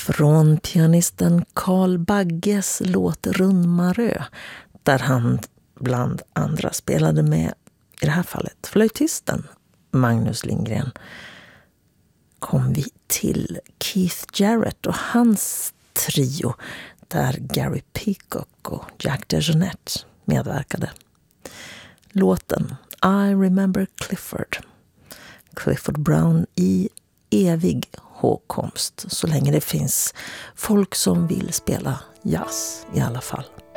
Från pianisten Carl Bagges låt Rundmarö, där han bland andra spelade med, i det här fallet, flöjtisten Magnus Lindgren, kom vi till Keith Jarrett och hans trio, där Gary Peacock och Jack DeJohnette medverkade. Låten I Remember Clifford. Clifford Brown i evig hågkomst, så länge det finns folk som vill spela jazz i alla fall.